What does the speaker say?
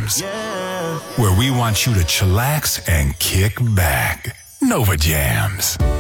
Jams, where we want you to chillax and kick back. Nova Jams.